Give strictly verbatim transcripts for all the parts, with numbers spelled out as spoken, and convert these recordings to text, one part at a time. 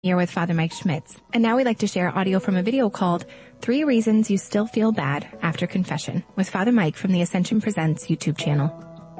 Here with Father Mike Schmitz. And now we'd like to share audio from a video called Three Reasons You Still Feel Bad After Confession with Father Mike from the Ascension Presents YouTube channel.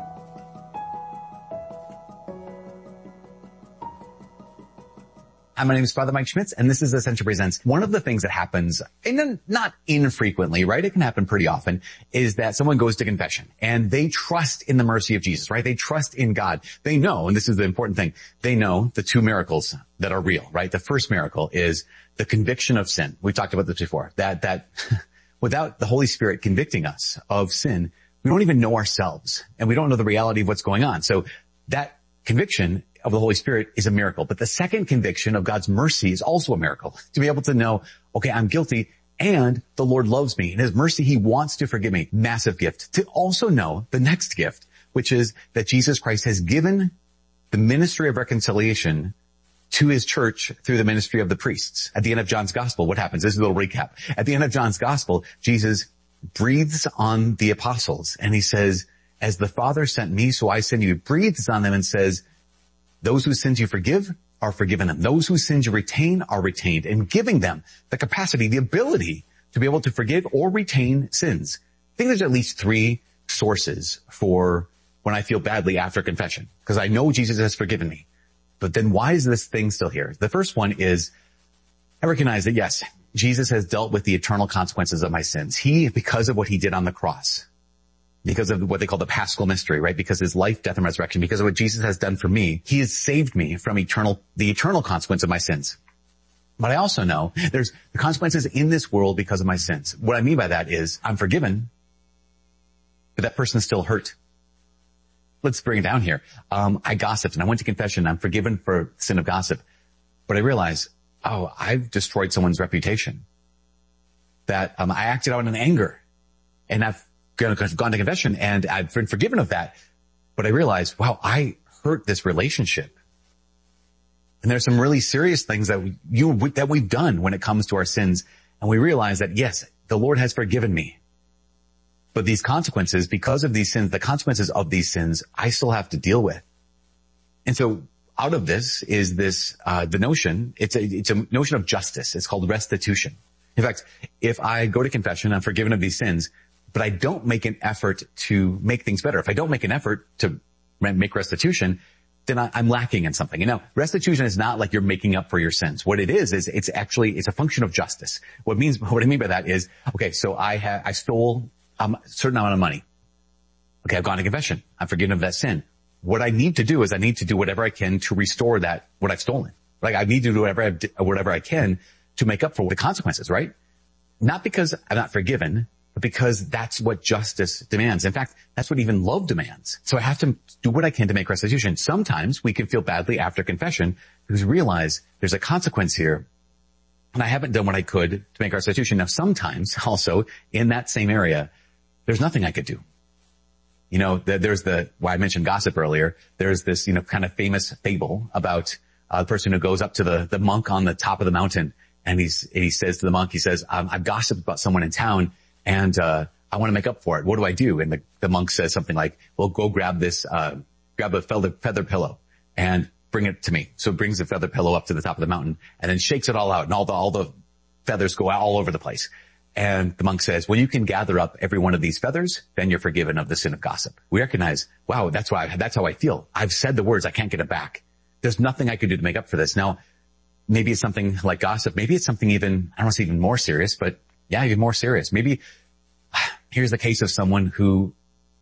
Hi, my name is Father Mike Schmitz, and this is Ascension Presents. One of the things that happens, and not infrequently, right? It can happen pretty often, is that someone goes to confession and they trust in the mercy of Jesus, right? They trust in God. They know, and this is the important thing, they know the two miracles that are real, right? The first miracle is the conviction of sin. We've talked about this before, that, that without the Holy Spirit convicting us of sin, we don't even know ourselves and we don't know the reality of what's going on. So that conviction of the Holy Spirit is a miracle. But the second conviction of God's mercy is also a miracle. To be able to know, okay, I'm guilty and the Lord loves me. In His mercy, He wants to forgive me. Massive gift. To also know the next gift, which is that Jesus Christ has given the ministry of reconciliation to His church through the ministry of the priests. At the end of John's gospel, what happens? This is a little recap. At the end of John's gospel, Jesus breathes on the apostles and He says, as the Father sent me, so I send you. He breathes on them and says, those whose sins you forgive are forgiven them. Those whose sins you retain are retained, and giving them the capacity, the ability to be able to forgive or retain sins. I think there's at least three sources for when I feel badly after confession, because I know Jesus has forgiven me. But then why is this thing still here? The first one is I recognize that, yes, Jesus has dealt with the eternal consequences of my sins. He, because of what He did on the cross, because of what they call the Paschal mystery, right? Because His life, death, and resurrection, because of what Jesus has done for me, He has saved me from eternal, the eternal consequence of my sins. But I also know there's the consequences in this world because of my sins. What I mean by that is I'm forgiven, but that person's still hurt. Let's bring it down here. Um, I gossiped and I went to confession. I'm forgiven for the sin of gossip. But I realize, oh, I've destroyed someone's reputation. That um, I acted out in anger and I've I've gone to confession and I've been forgiven of that. But I realized, wow, I hurt this relationship. And there's some really serious things that we, you, that we've done when it comes to our sins. And we realize that, yes, the Lord has forgiven me. But these consequences, because of these sins, the consequences of these sins, I still have to deal with. And so out of this is this, uh, the notion, it's a, it's a notion of justice. It's called restitution. In fact, if I go to confession, I'm forgiven of these sins, but I don't make an effort to make things better. If I don't make an effort to make restitution, then I, I'm lacking in something. You know, restitution is not like you're making up for your sins. What it is, is it's actually, it's a function of justice. What means, what I mean by that is, okay, so I have, I stole um, a certain amount of money. Okay, I've gone to confession. I'm forgiven of that sin. What I need to do is I need to do whatever I can to restore that, what I've stolen. Like I need to do whatever I, whatever I can to make up for the consequences, right? Not because I'm not forgiven, but because that's what justice demands. In fact, that's what even love demands. So I have to do what I can to make restitution. Sometimes we can feel badly after confession because we realize there's a consequence here and I haven't done what I could to make restitution. Now, sometimes also in that same area, there's nothing I could do. You know, there's the, why I mentioned gossip earlier. There's this, you know, kind of famous fable about uh, the person who goes up to the, the monk on the top of the mountain and he's, he says to the monk, he says, um, I've gossiped about someone in town and, uh, I want to make up for it. What do I do? And the, the monk says something like, well, go grab this, uh, grab a feather, feather pillow and bring it to me. So he brings the feather pillow up to the top of the mountain and then shakes it all out and all the, all the feathers go out all over the place. And the monk says, well, you can gather up every one of these feathers, then you're forgiven of the sin of gossip. We recognize, wow, that's why, that's how I feel. I've said the words. I can't get it back. There's nothing I could do to make up for this. Now, maybe it's something like gossip. Maybe it's something even, I don't want to say even more serious, but yeah, even more serious. Maybe here's the case of someone who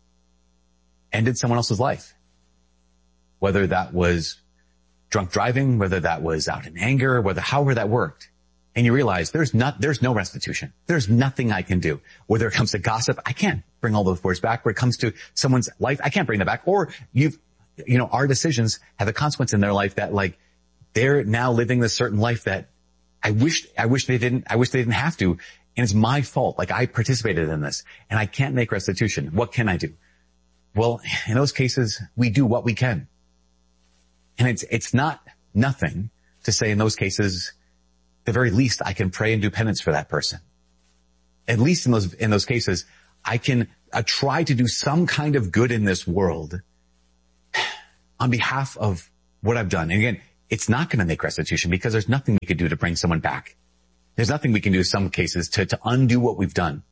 ended someone else's life. Whether that was drunk driving, whether that was out in anger, whether, however that worked. And you realize there's not, there's no restitution. There's nothing I can do. Whether it comes to gossip, I can't bring all those words back. Where it comes to someone's life, I can't bring that back. Or you've, you know, our decisions have a consequence in their life that like, they're now living this certain life that I wish, I wish they didn't, I wish they didn't have to. And it's my fault. Like I participated in this and I can't make restitution. What can I do? Well, in those cases, we do what we can. And it's, it's not nothing to say in those cases, the very least I can pray and do penance for that person. At least in those, in those cases, I can uh, try to do some kind of good in this world on behalf of what I've done. And again, it's not going to make restitution because there's nothing we could do to bring someone back. There's nothing we can do in some cases to, to undo what we've done.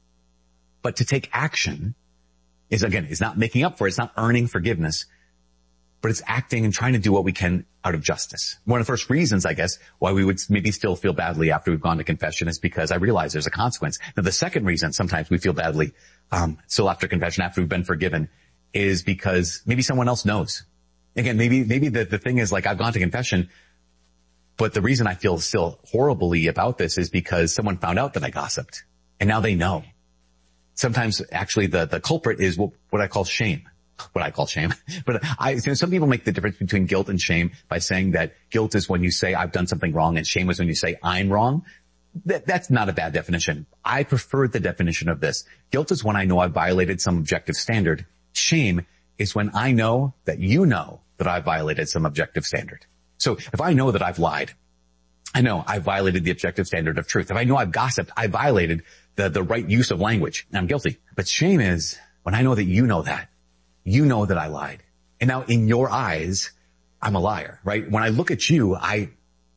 But to take action is, again, is not making up for it. It's not earning forgiveness, but it's acting and trying to do what we can out of justice. One of the first reasons, I guess, why we would maybe still feel badly after we've gone to confession is because I realize there's a consequence. Now, the second reason sometimes we feel badly um, still after confession, after we've been forgiven, is because maybe someone else knows. Again, maybe maybe the, the thing is like I've gone to confession, but the reason I feel still horribly about this is because someone found out that I gossiped, and now they know. Sometimes actually the, the culprit is what, what I call shame. What I call shame. But I, you know, some people make the difference between guilt and shame by saying that guilt is when you say I've done something wrong and shame is when you say I'm wrong. That, that's not a bad definition. I prefer the definition of this. Guilt is when I know I've violated some objective standard. Shame is when I know that you know that I've violated some objective standard. So if I know that I've lied, I know I've violated the objective standard of truth. If I know I've gossiped, I violated the, the right use of language, and I'm guilty. But shame is when I know that you know that. You know that I lied. And now in your eyes, I'm a liar, right? When I look at you, I,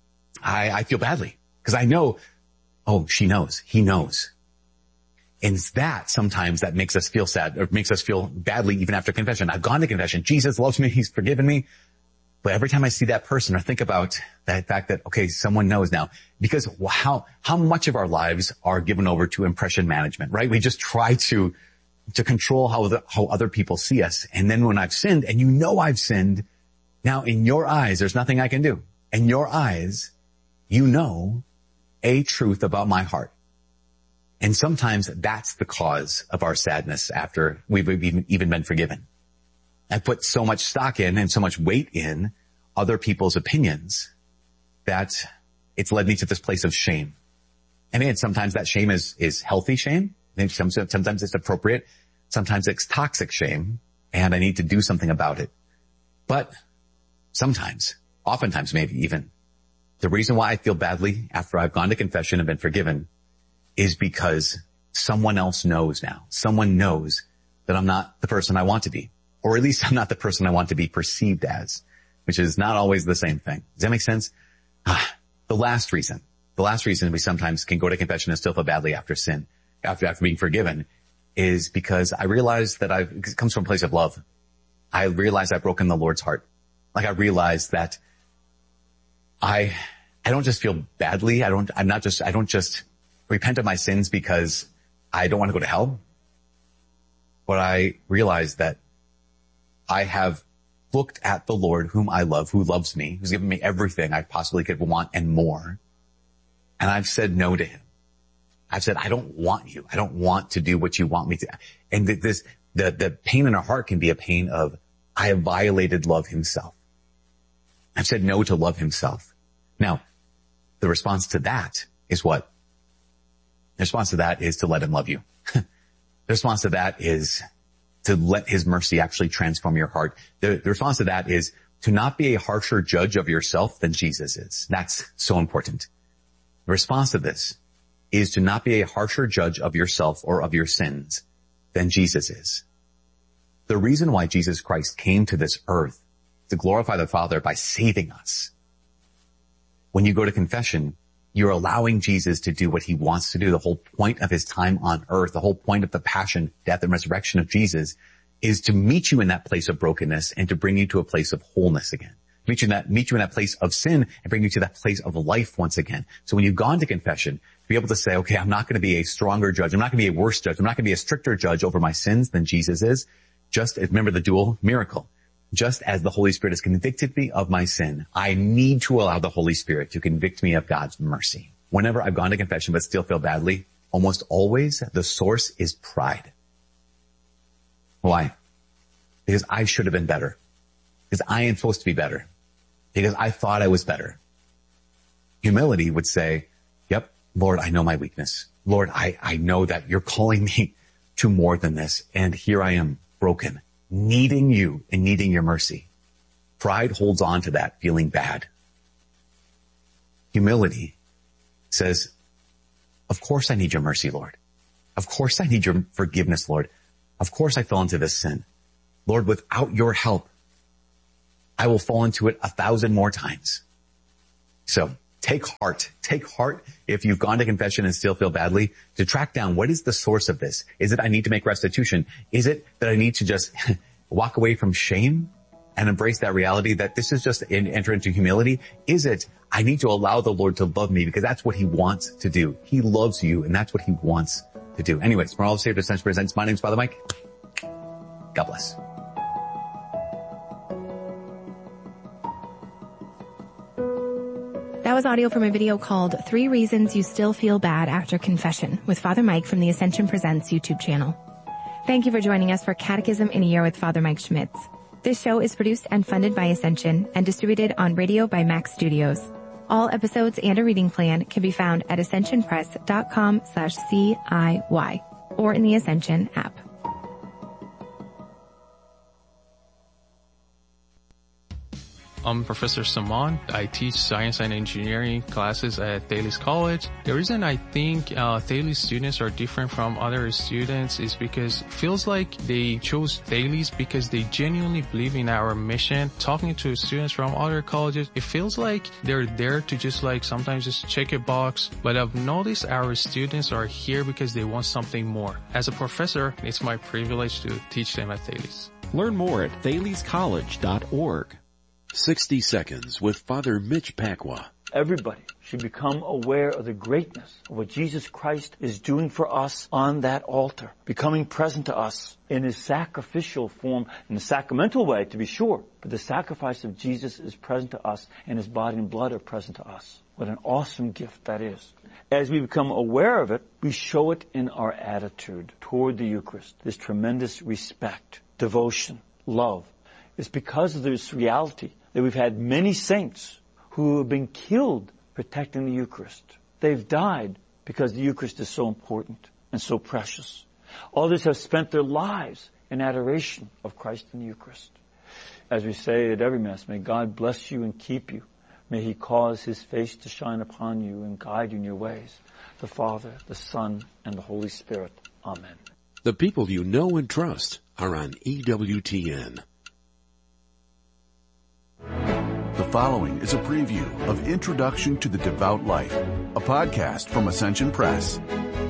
I, I feel badly because I know, oh, she knows, he knows. And it's that sometimes that makes us feel sad or makes us feel badly even after confession. I've gone to confession. Jesus loves me. He's forgiven me. But every time I see that person or think about that fact that, okay, someone knows now, because how, how much of our lives are given over to impression management, right? We just try to, to control how the, how other people see us. And then when I've sinned and you know I've sinned, now in your eyes, there's nothing I can do. In your eyes, you know a truth about my heart. And sometimes that's the cause of our sadness after we've even, even been forgiven. I put so much stock in and so much weight in other people's opinions that it's led me to this place of shame. And again, sometimes that shame is, is healthy shame. Sometimes it's appropriate. Sometimes it's toxic shame, and I need to do something about it. But sometimes, oftentimes maybe even, the reason why I feel badly after I've gone to confession and been forgiven is because someone else knows now. Someone knows that I'm not the person I want to be, or at least I'm not the person I want to be perceived as, which is not always the same thing. Does that make sense? Ah, the last reason, the last reason we sometimes can go to confession and still feel badly after sin, after, after being forgiven, is because I realize that I've, it comes from a place of love. I realize I've broken the Lord's heart. Like I realize that I, I don't just feel badly. I don't, I'm not just, I don't just repent of my sins because I don't want to go to hell. But I realize that I have looked at the Lord whom I love, who loves me, who's given me everything I possibly could want and more. And I've said no to him. I've said, I don't want you. I don't want to do what you want me to. And this, the, the pain in our heart can be a pain of, I have violated love himself. I've said no to love himself. Now, the response to that is what? The response to that is to let him love you. The response to that is to let his mercy actually transform your heart. The, the response to that is to not be a harsher judge of yourself than Jesus is. That's so important. The response to this is to not be a harsher judge of yourself or of your sins than Jesus is. The reason why Jesus Christ came to this earth to glorify the Father by saving us. When you go to confession, you're allowing Jesus to do what he wants to do. The whole point of his time on earth, the whole point of the passion, death, and resurrection of Jesus is to meet you in that place of brokenness and to bring you to a place of wholeness again. Meet you in that, meet you in that place of sin and bring you to that place of life once again. So when you've gone to confession, to be able to say, okay, I'm not going to be a stronger judge. I'm not going to be a worse judge. I'm not going to be a stricter judge over my sins than Jesus is. Just remember the dual miracle. Just as the Holy Spirit has convicted me of my sin, I need to allow the Holy Spirit to convict me of God's mercy. Whenever I've gone to confession but still feel badly, almost always the source is pride. Why? Because I should have been better. Because I am supposed to be better. Because I thought I was better. Humility would say, yep, Lord, I know my weakness. Lord, I, I know that you're calling me to more than this. And here I am, broken, needing you and needing your mercy. Pride holds on to that, feeling bad. Humility says, of course I need your mercy, Lord. Of course I need your forgiveness, Lord. Of course I fell into this sin. Lord, without your help, I will fall into it a thousand more times. So take heart, take heart if you've gone to confession and still feel badly, to track down what is the source of this. Is it I need to make restitution? Is it that I need to just walk away from shame and embrace that reality that this is just an enter into humility? Is it I need to allow the Lord to love me because that's what he wants to do. He loves you and that's what he wants to do. Anyways, from all of Saved Ascension Presents, my name's Father Mike. God bless. That was audio from a video called Three Reasons You Still Feel Bad After Confession with Father Mike from the Ascension Presents YouTube channel. Thank you for joining us for Catechism in a Year with Father Mike Schmitz. This show is produced and funded by Ascension and distributed on radio by Max Studios. All episodes and a reading plan can be found at ascensionpress.com slash CIY or in the Ascension app. I'm Professor Saman. I teach science and engineering classes at Thales College. The reason I think uh, Thales students are different from other students is because it feels like they chose Thales because they genuinely believe in our mission. Talking to students from other colleges, it feels like they're there to just like sometimes just check a box. But I've noticed our students are here because they want something more. As a professor, it's my privilege to teach them at Thales. Learn more at thales college dot org. sixty seconds with Father Mitch Pacwa. Everybody should become aware of the greatness of what Jesus Christ is doing for us on that altar, becoming present to us in his sacrificial form, in a sacramental way, to be sure. But the sacrifice of Jesus is present to us, and his body and blood are present to us. What an awesome gift that is. As we become aware of it, we show it in our attitude toward the Eucharist, this tremendous respect, devotion, love. It's because of this reality that we've had many saints who have been killed protecting the Eucharist. They've died because the Eucharist is so important and so precious. Others have spent their lives in adoration of Christ in the Eucharist. As we say at every Mass, may God bless you and keep you. May he cause his face to shine upon you and guide you in your ways. The Father, the Son, and the Holy Spirit. Amen. The people you know and trust are on E W T N. The following is a preview of Introduction to the Devout Life, a podcast from Ascension Press.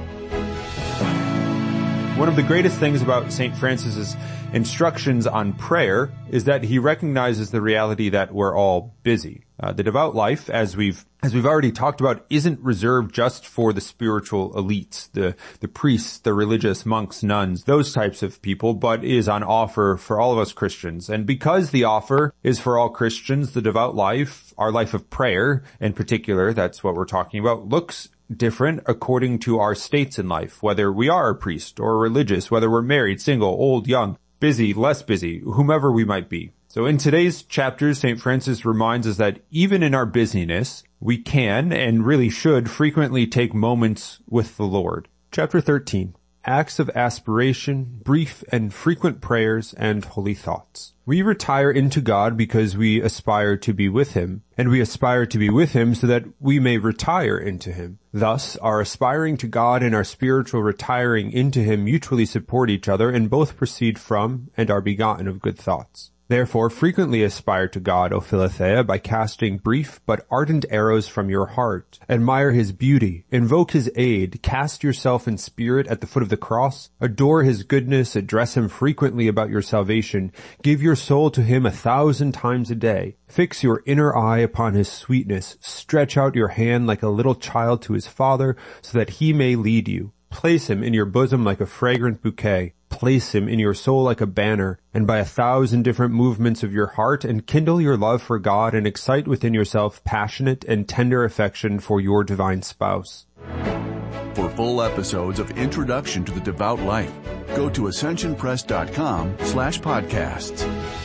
One of the greatest things about Saint Francis's instructions on prayer is that he recognizes the reality that we're all busy. Uh, the devout life, as we've as we've already talked about, isn't reserved just for the spiritual elites, the the priests, the religious monks, nuns, those types of people, but is on offer for all of us Christians. And because the offer is for all Christians, the devout life, our life of prayer in particular, that's what we're talking about, looks different according to our states in life, whether we are a priest or religious, whether we're married, single, old, young, busy, less busy, whomever we might be. So in today's chapters, Saint Francis reminds us that even in our busyness, we can and really should frequently take moments with the Lord. Chapter thirteen, Acts of Aspiration, Brief and Frequent Prayers and Holy Thoughts. We retire into God because we aspire to be with him, and we aspire to be with him so that we may retire into him. Thus, our aspiring to God and our spiritual retiring into him mutually support each other and both proceed from and are begotten of good thoughts. Therefore, frequently aspire to God, O Philothea, by casting brief but ardent arrows from your heart. Admire his beauty, invoke his aid, cast yourself in spirit at the foot of the cross, adore his goodness, address him frequently about your salvation, give your soul to him a thousand times a day. Fix your inner eye upon his sweetness, stretch out your hand like a little child to his father, so that he may lead you. Place him in your bosom like a fragrant bouquet. Place him in your soul like a banner, and by a thousand different movements of your heart enkindle your love for God and excite within yourself passionate and tender affection for your divine spouse. For full episodes of Introduction to the Devout Life, go to ascensionpress.com slash podcasts.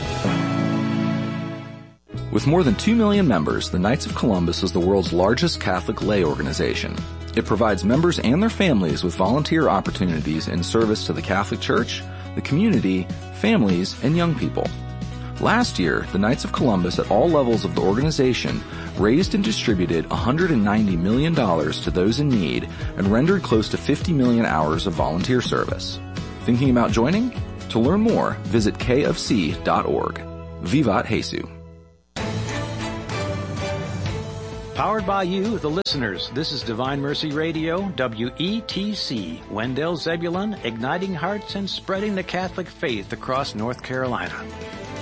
With more than two million members, the Knights of Columbus is the world's largest Catholic lay organization. It provides members and their families with volunteer opportunities in service to the Catholic Church, the community, families, and young people. Last year, the Knights of Columbus at all levels of the organization raised and distributed one hundred ninety million dollars to those in need and rendered close to fifty million hours of volunteer service. Thinking about joining? To learn more, visit k f c dot org. Vivat Jesus. Powered by you, the listeners. This is Divine Mercy Radio, W E T C, Wendell Zebulon, igniting hearts and spreading the Catholic faith across North Carolina.